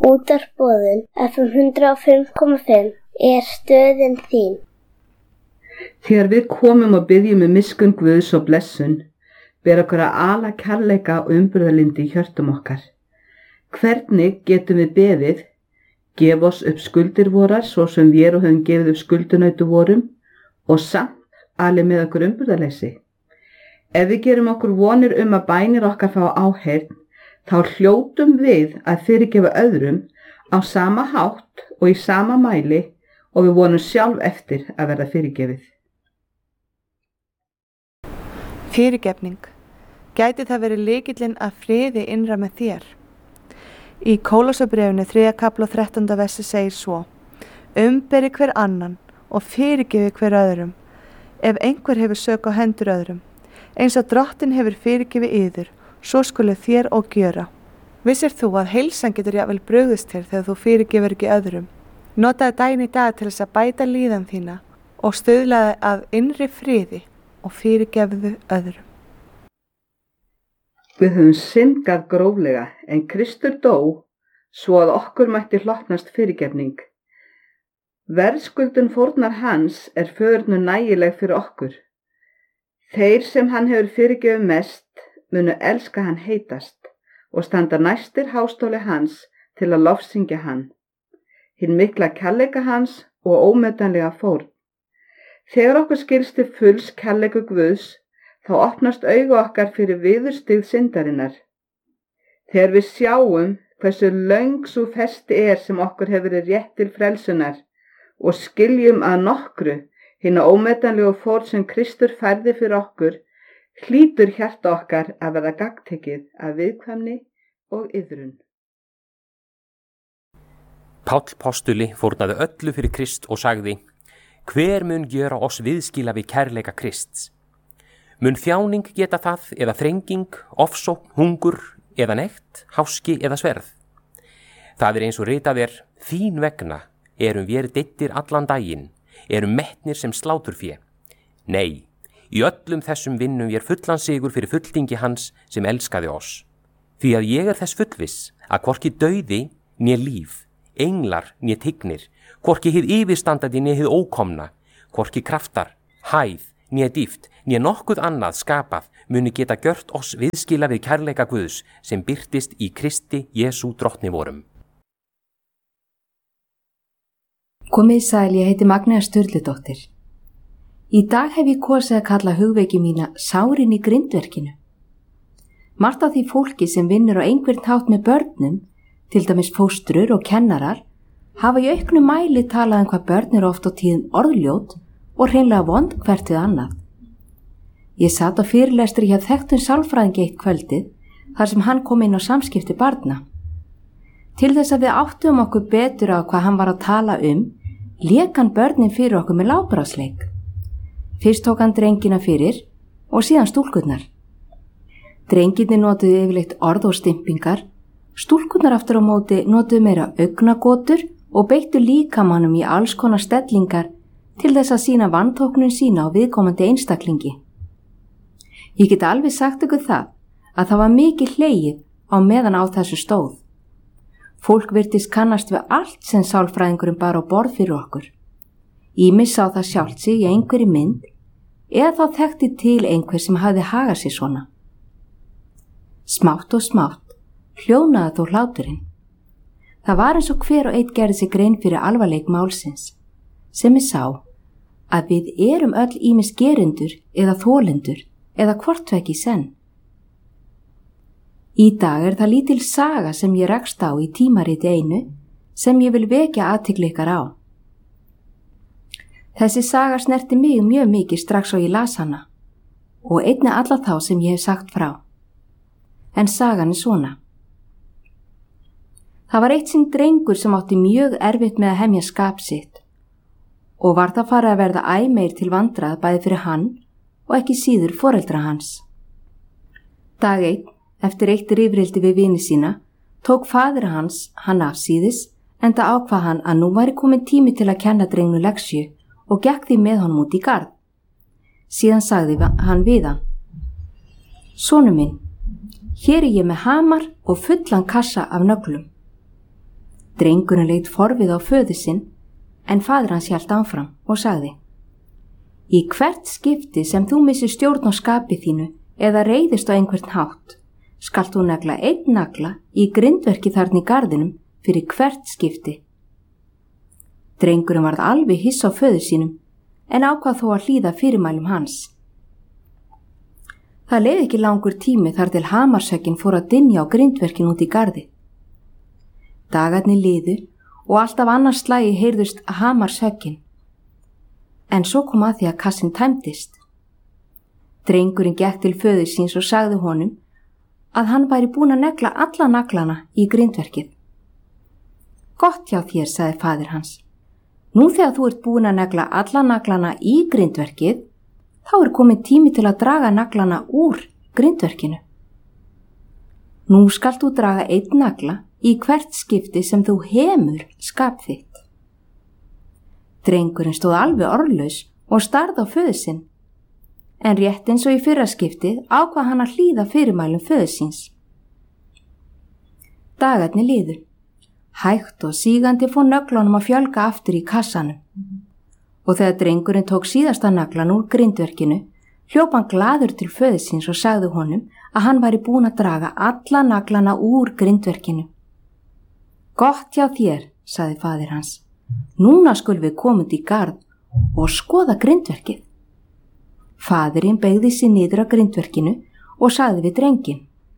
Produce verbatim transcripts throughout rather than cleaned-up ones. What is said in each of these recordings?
Útvarpsboðun F M hundrað og fimm komma fimm er stöðin þín. Þegar við komum og byggjum um miskunn Guðs og blessun, ber okkur að ala kærleika og umburðarlyndi í hjörtum okkar. Hvernig getum við beðið, gef oss upp skuldir vorar svo sem við og höfum gefið upp skuldunautu vorum og samt ali með okkur umburðarleysi? Ef við gerum okkur vonir um að bænir okkar fá áheyrn, þá hljótum við að fyrirgefa öðrum á sama hátt og í sama mæli og við vonum sjálf eftir að verða fyrirgefið. Fyrirgefning. Gæti það verið lykillinn að friði innra með þér? Í Kólossabréfinu þriðja kafla og þrettánda versi segir svo: Umberi hver annan og fyrirgefi hver öðrum, ef einhver hefur sök á hendur öðrum, eins og Drottinn hefur fyrirgefið yður, svo skulu þér og gjöra. Vissir þú að heilsan getur jafnvel brugðist þér þegar þú fyrirgefur ekki öðrum? Notaðu daginn í dag til þess að bæta líðan þína og stuðlaði að innri friði og fyrirgefðu öðrum. Við höfum syndgað gróflega, en Kristur dó svo að okkur mætti hlotnast fyrirgefning. Verðskuldun fórnar hans er föðurnu nægileg fyrir okkur. Þeir sem hann hefur fyrirgefið mest munu elska hann heitast og standa næstir hástóli hans til að lofsyngja hann. Hinn mikla kærleika hans og ómetanlega fórn. Þegar okkur skilst til fulls kærleiku Guðs, þá opnast augu okkar fyrir viðurstigð syndarinnar. Þegar við sjáum hversu löng sú festi er sem okkur hefur verið rétt til frelsunar og skiljum að nokkru hina ómetanlegu fórn sem Kristur færði fyrir okkur, hlýtur hjarta okkar að verða gagntekið af viðkvæmni og iðrun. Páll postuli fórnaði öllu fyrir Krist og sagði: Hver mun gjöra oss viðskila við kærleika Krists? Mun þjáning geta það, eða þrenging, ofsókn, hungur, eða nekt, háski eða sverð? Það er eins og ritað er: Þín vegna erum við deyddir allan daginn, erum metnir sem sláturfé. Nei, í öllum þessum vinnum við fullan sigur fyrir fulltingi hans sem elskaði oss. Því að ég er þess fullviss að hvorki dauði né líf, englar né tignir, hvorki hið yfirstandandi né hið ókomna, hvorki kraftar, hæð, né dýft, né nokkuð annað skapað muni geta gjört oss viðskila við kærleika Guðs sem birtist í Kristi Jesú drottni vorum. Komið sæl, ég heiti Magnea Sturludóttir. Í dag hef ég kosið að kalla hugveiki mína sárin í grindverkinu. Margt af því fólki sem vinnur á einhvern hátt með börnum, til dæmis fóstrur og kennarar, hafa í auknum mæli talað um hvað börn eru oft á tíðum orðljót og hreinlega vond hvert við annað. Ég sat á fyrirlestri hjá þekktum sálfræðingi eitt kvöldið þar sem hann kom inn á samskipti barna. Til þess að við áttum okkur betur á hvað hann var að tala um, lék hann börnin fyrir okkur með lágbrásleik. Fyrst tók hann drengina fyrir og síðan stúlkurnar. Drengirnir notuðu yfirleitt orð og stimpingar, stúlkurnar aftur á móti notuðu meira augnagotur og beittu líkamannum í alls konar stellingar til þess að sína vantóknun sína á viðkomandi einstaklingi. Ég get alveg sagt ykkur það að það var mikið hlegið á meðan á þessu stóð. Fólk virtist kannast við allt sem sálfræðingurinn bar á borð fyrir okkur. Ýmis sá það sjálft sig í einhverri mynd eða þá þekkti til einhver sem hafði hagað sér svona. Smátt og smátt hljónaði þó hláturinn. Það var eins og hver og einn gerði sig grein fyrir alvarleik málsins, sem ég sá að við erum öll ýmis gerendur eða þolendur eða hvortvekki senn. Í dag er það lítil saga sem ég rakst á í tímariti einu sem ég vil vekja athygli ykkar á. Þessi saga snerti mig mjög mikið strax og ég las hana og einnig alla þá sem ég hef sagt frá. En sagan er svona. Það var eitt sinn drengur sem átti mjög erfitt með að hemja skap sitt og var það farið að verða æ meir til vandrað bæði fyrir hann og ekki síður foreldra hans. Dag einn, eftir eitt rifrildi við vini sína, tók faðir hans hann afsíðis enda ákvað hann að nú væri komin tími til að kenna drengnu leksju og gekk því með honum út í garð. Síðan sagði hann við hann: Sonur minn, hér er ég með hamar og fullan kassa af nöglum. Drengurinn leit forvið á föður sinn, en faðir hans hélt áfram og sagði: Í hvert skipti sem þú missir stjórn á skapi þínu eða reiðist á einhvern hátt, skalt þú negla einn nagla í grindverki þarna í garðinum fyrir hvert skipti. Drengurinn varð alveg hiss á föður sínum, en ákvað þó að hlýða fyrirmælum hans. Það leið ekki langur tími þar til hamarshöggin fór að dynja á grindverkin út í garði. Dagarnir liðu og alltaf annars slagi heyrðust hamarshöggin. En svo kom að því að kassin tæmdist. Drengurinn gekk til föður síns og sagði honum að hann væri búin að negla alla naglana í grindverkið. Gott hjá þér, sagði faðir hans. Nú þegar þú ert búin að negla alla naglana í grindverkið, þá er komin tími til að draga naglana úr grindverkinu. Nú skalt þú draga einn nagla í hvert skipti sem þú hemur skap þitt. Drengurinn stóð alveg orðlaus og starði á föður sinn, en rétt eins og í fyrra skiptið ákvað hann að hlýða fyrirmælum föður síns. Dagarnir liðu. Hægt og sígandi fór nöglunum að fjölga aftur í kassanum. Og þegar drengurinn tók síðasta naglan úr grindverkinu, hljóp hann glaður til föður síns og sagði honum að hann væri búin að draga alla naglana úr grindverkinu. Gott hjá þér, sagði faðir hans. Núna skulum við komast í garð og skoða grindverkið. Faðirinn beygði sig niður á grindverkinu og sagði við drenginn: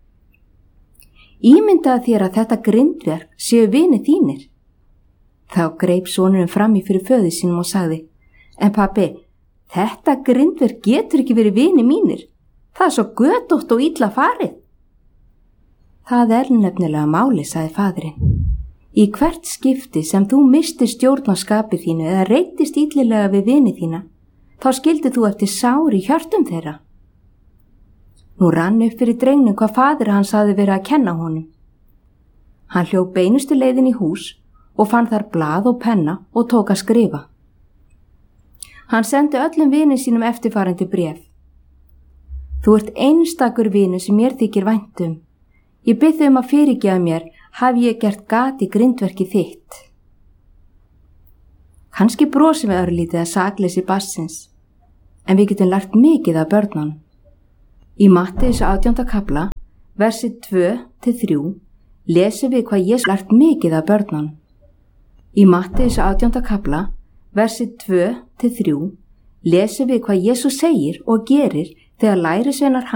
Ímyndaðu þér að þetta grindverk séu vinir þínir. Þá greip sonurinn fram í fyrir föður sínum og sagði: En pabbi, þetta grindverk getur ekki verið vinir mínir. Það er svo götótt og illa farið. Það er nefnilega máli, sagði faðirinn. Í hvert skipti sem þú mistir stjórn á skapi þínu eða reittist illilega við vini þína, þá skildir þú eftir sár í hjörtum þeirra. Nú rann upp fyrir drengnum hvað faðir hans hafði verið að kenna honum. Hann hljóp beinustu leiðin í hús og fann þar blað og penna og tók að skrifa. Hann sendi öllum vinum sínum eftirfarandi bréf. Þú ert einstakur vinur sem mér þykir vænt um. Ég bið þig um að fyrirgefa mér hafi ég gert gat í grindverki þitt. Kannski brosum við örlítið að sakleysi barnsins, en við getum lært mikið af börnunum. Í Matteus átjánda kafla, versi tvö til þrjú, lesum við hvað Jesús lært mikið af börnunum. Í Matteus átjánda kafla, versi tvö til þrjú, lesum við hvað Jesús segir og gerir þegar lærisveinar